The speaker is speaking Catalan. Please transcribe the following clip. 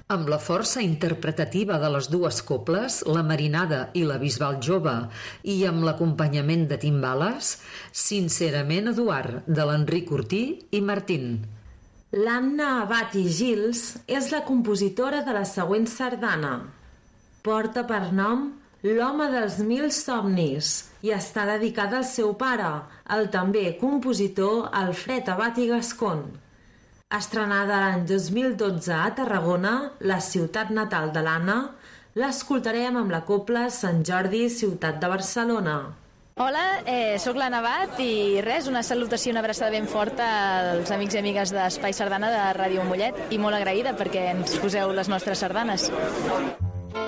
Amb la força interpretativa de les dues coples, la Marinada i la Bisbal Jove, i amb l'acompanyament de timbales, Sincerament Eduard, de l'Enric Ortí i Martín. L'Anna Abat i Gils és la compositora de la següent sardana. Porta per nom L'home dels mil somnis i està dedicada al seu pare, el també compositor Alfred Abat i Gascon. Estrenada l'any 2012 a Tarragona, la ciutat natal de l'Anna, l'escoltarem amb la cobla Sant Jordi, ciutat de Barcelona. Hola, sóc l'Anna Abat i res, una salutació i una abraçada ben forta als amics i amigues d'Espai Sardana de Ràdio Mollet i molt agraïda perquè ens poseu les nostres sardanes.